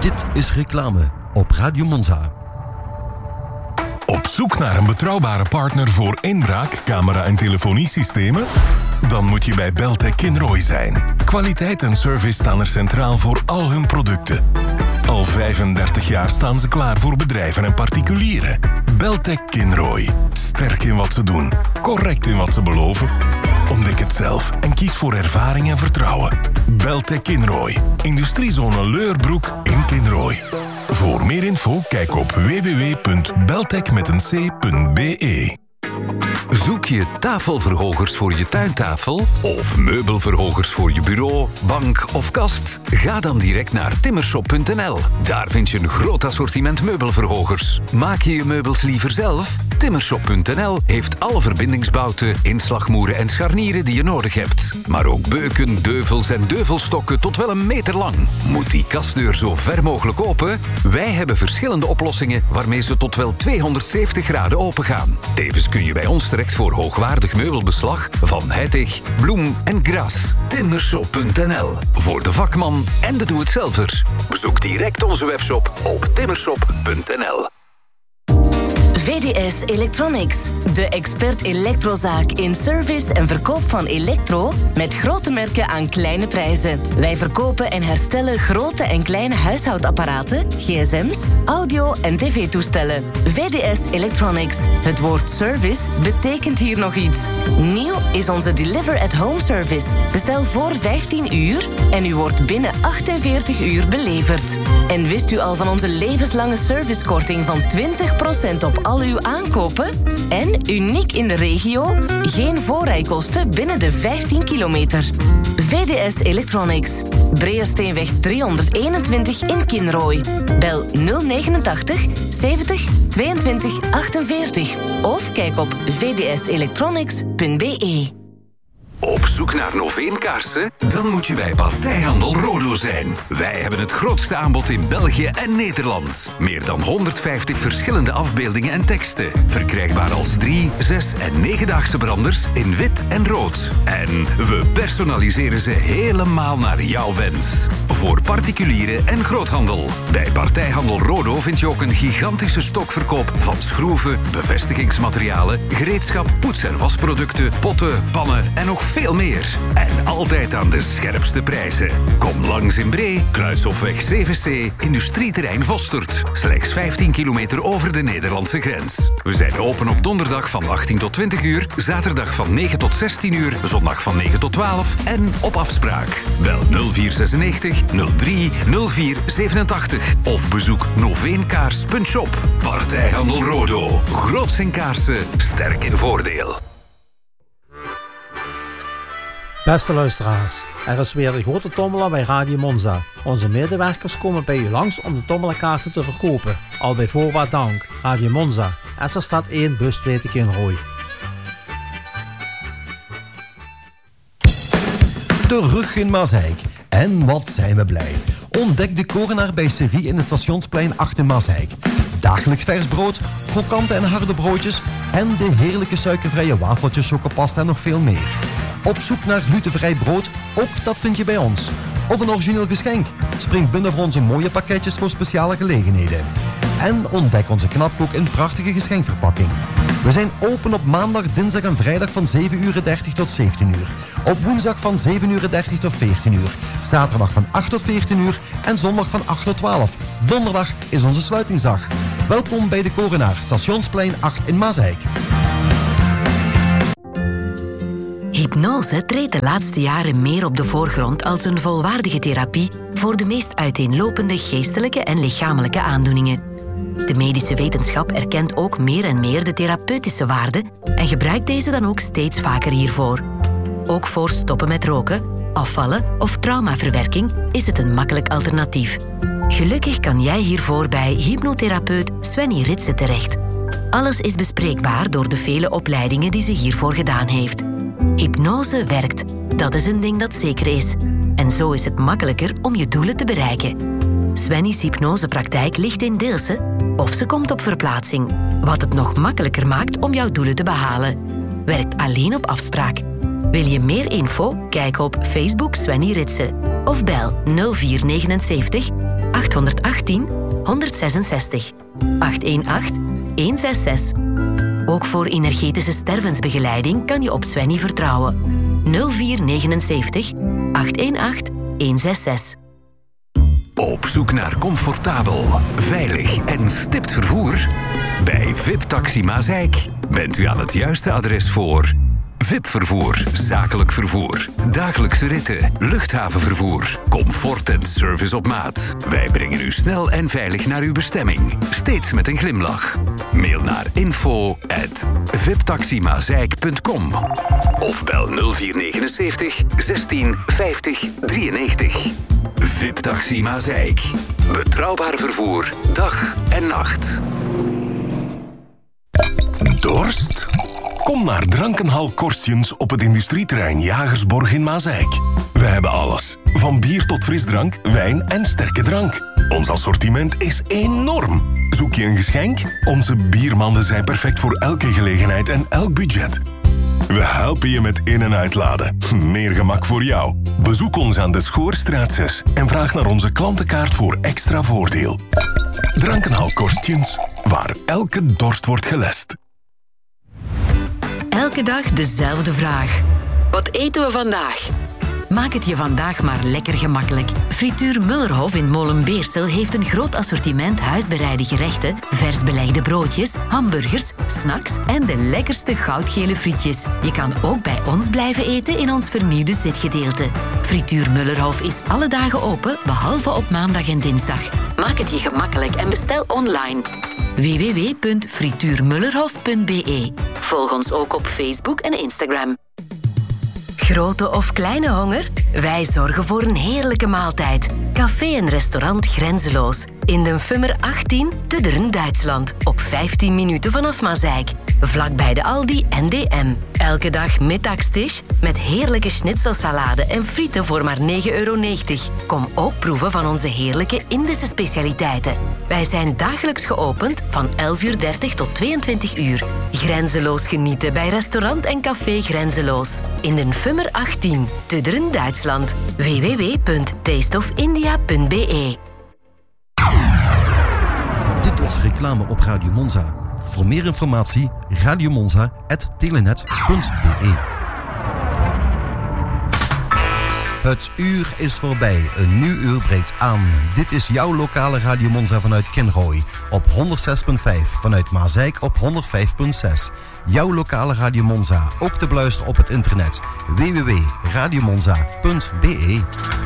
Dit is reclame op Radio Monza. Op zoek naar een betrouwbare partner voor inbraak, camera- en telefoniesystemen? Dan moet je bij Beltec Kinrooi zijn. Kwaliteit en service staan er centraal voor al hun producten. Al 35 jaar staan ze klaar voor bedrijven en particulieren. Beltec Kinrooi. Sterk in wat ze doen. Correct in wat ze beloven. Ontdek het zelf en kies voor ervaring en vertrouwen. Beltec Kinrooi. Industriezone Leurbroek in Kinrooi. Voor meer info kijk op www.beltec.be. Zoek je tafelverhogers voor je tuintafel of meubelverhogers voor je bureau, bank of kast? Ga dan direct naar timmershop.nl. Daar vind je een groot assortiment meubelverhogers. Maak je je meubels liever zelf? Timmershop.nl heeft alle verbindingsbouten, inslagmoeren en scharnieren die je nodig hebt. Maar ook beuken, deuvels en deuvelstokken tot wel 1 meter lang. Moet die kastdeur zo ver mogelijk open? Wij hebben verschillende oplossingen waarmee ze tot wel 270 graden open gaan. Tevens kun je bij ons terecht voor hoogwaardig meubelbeslag van Heitig, Bloem en Gras. Timmershop.nl. Voor de vakman en de doe-het-zelver. Bezoek direct onze webshop op timmershop.nl. VDS Electronics, de expert elektrozaak in service en verkoop van elektro met grote merken aan kleine prijzen. Wij verkopen en herstellen grote en kleine huishoudapparaten, gsm's, audio- en tv-toestellen. VDS Electronics. Het woord service betekent hier nog iets. Nieuw is onze Deliver at Home service. Bestel voor 15 uur en u wordt binnen 48 uur beleverd. En wist u al van onze levenslange servicekorting van 20% op al uw aankopen? En, uniek in de regio, geen voorrijkosten binnen de 15 kilometer. VDS Electronics. Breersteenweg 321 in Kinrooi. Bel 089 70 22 48 of kijk op vdselectronics.be. Op zoek naar Noveenkaarsen? Dan moet je bij Partijhandel Rodo zijn. Wij hebben het grootste aanbod in België en Nederland. Meer dan 150 verschillende afbeeldingen en teksten. Verkrijgbaar als 3, 6 en 9-daagse branders in wit en rood. En we personaliseren ze helemaal naar jouw wens. Voor particulieren en groothandel. Bij Partijhandel Rodo vind je ook een gigantische stokverkoop van schroeven, bevestigingsmaterialen, gereedschap, poets- en wasproducten, potten, pannen en nog veel meer. En altijd aan de scherpste prijzen. Kom langs in Bree, Kruishofweg 7C, Industrieterrein Vostert. Slechts 15 kilometer over de Nederlandse grens. We zijn open op donderdag van 18 tot 20 uur, zaterdag van 9 tot 16 uur, zondag van 9 tot 12 en op afspraak. Bel 0496 03 04 87 of bezoek noveenkaars.shop. Partijhandel Rodo. Groots in kaarsen, sterk in voordeel. Beste luisteraars, er is weer de grote tombola bij Radio Monza. Onze medewerkers komen bij u langs om de tombolakaarten te verkopen. Al bij voorbaat dank. Radio Monza, Esserstad 1, bus 2 te Kinrooi. Terug in Maaseik. En wat zijn we blij. Ontdek de Korenaar bij Sevi in het Stationsplein 8 in Maaseik. Dagelijks vers brood, krokante en harde broodjes en de heerlijke suikervrije wafeltjes, chocopasta en nog veel meer. Op zoek naar glutenvrij brood? Ook dat vind je bij ons. Of een origineel geschenk? Spring binnen voor onze mooie pakketjes voor speciale gelegenheden. En ontdek onze knapkook in prachtige geschenkverpakking. We zijn open op maandag, dinsdag en vrijdag van 7:30 tot 17 uur. Op woensdag van 7:30 tot 14 uur. Zaterdag van 8 tot 14 uur en zondag van 8 tot 12. Donderdag is onze sluitingsdag. Welkom bij de Korenaar, Stationsplein 8 in Maaseik. Hypnose treedt de laatste jaren meer op de voorgrond als een volwaardige therapie voor de meest uiteenlopende geestelijke en lichamelijke aandoeningen. De medische wetenschap erkent ook meer en meer de therapeutische waarde en gebruikt deze dan ook steeds vaker hiervoor. Ook voor stoppen met roken, afvallen of traumaverwerking is het een makkelijk alternatief. Gelukkig kan jij hiervoor bij hypnotherapeut Svenny Ritsen terecht. Alles is bespreekbaar door de vele opleidingen die ze hiervoor gedaan heeft. Hypnose werkt. Dat is een ding dat zeker is. En zo is het makkelijker om je doelen te bereiken. Svenny's hypnosepraktijk ligt in Deelse of ze komt op verplaatsing. Wat het nog makkelijker maakt om jouw doelen te behalen. Werkt alleen op afspraak. Wil je meer info? Kijk op Facebook Svenny Ritsen of bel 0479 818 166 818 166. Ook voor energetische stervensbegeleiding kan je op Svenny vertrouwen. 0479 818 166. Op zoek naar comfortabel, veilig en stipt vervoer? Bij VIP Taxi Maaseik bent u aan het juiste adres voor VIP-vervoer, zakelijk vervoer, dagelijkse ritten, luchthavenvervoer, comfort en service op maat. Wij brengen u snel en veilig naar uw bestemming, steeds met een glimlach. Mail naar info@viptaximaaseik.com of bel 0479 16 50 93. VIP Taxi Maaseik. Betrouwbaar vervoer, dag en nacht. Dorst? Kom naar Drankenhal Korstjens op het industrieterrein Jagersborg in Maaseik. We hebben alles. Van bier tot frisdrank, wijn en sterke drank. Ons assortiment is enorm. Zoek je een geschenk? Onze biermanden zijn perfect voor elke gelegenheid en elk budget. We helpen je met in- en uitladen. Meer gemak voor jou. Bezoek ons aan de Schoorstraat 6 en vraag naar onze klantenkaart voor extra voordeel. Drankenhal Korstjens, waar elke dorst wordt gelest. Elke dag dezelfde vraag. Wat eten we vandaag? Maak het je vandaag maar lekker gemakkelijk. Frituur Mullerhof in Molenbeersel heeft een groot assortiment huisbereide gerechten, vers belegde broodjes, hamburgers, snacks en de lekkerste goudgele frietjes. Je kan ook bij ons blijven eten in ons vernieuwde zitgedeelte. Frituur Mullerhof is alle dagen open, behalve op maandag en dinsdag. Maak het je gemakkelijk en bestel online. www.frituurmullerhof.be. Volg ons ook op Facebook en Instagram. Grote of kleine honger? Wij zorgen voor een heerlijke maaltijd. Café en restaurant Grenzeloos. In de Fummer 18 te Dern, Duitsland. Op 15 minuten vanaf Maaseik. Vlakbij de Aldi en DM. Elke dag middagstisch met heerlijke schnitzelsalade en frieten voor maar €9,90. Kom ook proeven van onze heerlijke Indische specialiteiten. Wij zijn dagelijks geopend van 11:30 tot 22 uur. Grenzeloos genieten bij restaurant en café Grenzeloos. In de Fummer 18 te Dern, Duitsland. www.tasteofindia.be. Dit was reclame op Radio Monza. Voor meer informatie radiomonza@telenet.be. Het uur is voorbij. Een nieuw uur breekt aan. Dit is jouw lokale Radio Monza vanuit Kinrooi. Op 106.5. Vanuit Maaseik op 105.6. Jouw lokale Radio Monza. Ook te beluisteren op het internet. www.radiomonza.be.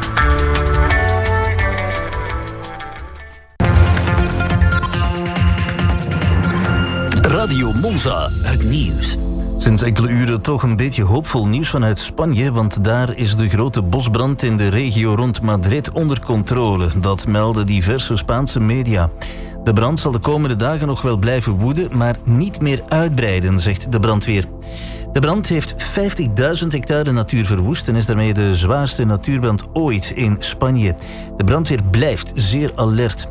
Radio Monza, het nieuws. Sinds enkele uren toch een beetje hoopvol nieuws vanuit Spanje, want daar is de grote bosbrand in de regio rond Madrid onder controle. Dat melden diverse Spaanse media. De brand zal de komende dagen nog wel blijven woeden, maar niet meer uitbreiden, zegt de brandweer. De brand heeft 50.000 hectare natuur verwoest en is daarmee de zwaarste natuurbrand ooit in Spanje. De brandweer blijft zeer alert.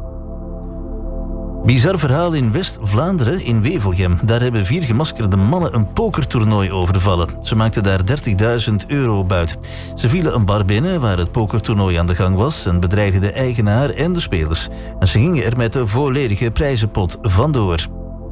Bizar verhaal in West-Vlaanderen, in Wevelgem. Daar hebben 4 gemaskerde mannen een pokertoernooi overvallen. Ze maakten daar €30.000 buit. Ze vielen een bar binnen waar het pokertoernooi aan de gang was en bedreigden de eigenaar en de spelers. En ze gingen er met de volledige prijzenpot vandoor.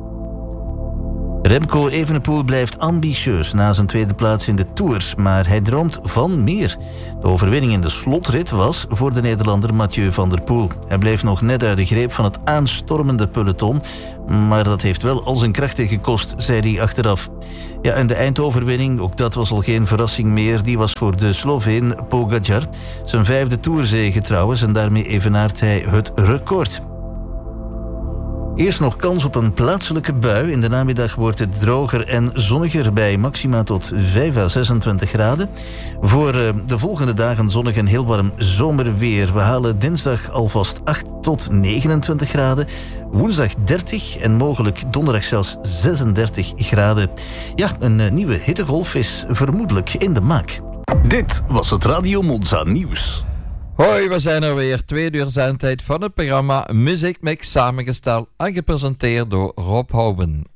Remco Evenepoel blijft ambitieus na zijn tweede plaats in de Tour, maar hij droomt van meer. De overwinning in de slotrit was voor de Nederlander Mathieu van der Poel. Hij bleef nog net uit de greep van het aanstormende peloton, maar dat heeft wel al zijn krachten gekost, zei hij achteraf. Ja, en de eindoverwinning, ook dat was al geen verrassing meer, die was voor de Sloveen Pogačar. Zijn 5e Tourzege trouwens en daarmee evenaart hij het record. Eerst nog kans op een plaatselijke bui. In de namiddag wordt het droger en zonniger bij maxima tot 5 à 26 graden. Voor de volgende dagen zonnig en heel warm zomerweer. We halen dinsdag alvast 8 tot 29 graden. Woensdag 30 en mogelijk donderdag zelfs 36 graden. Ja, een nieuwe hittegolf is vermoedelijk in de maak. Dit was het Radio Monza nieuws. Hoi, we zijn er weer. 2 uur zendtijd van het programma Muziek Mix, samengesteld en gepresenteerd door Rob Houben.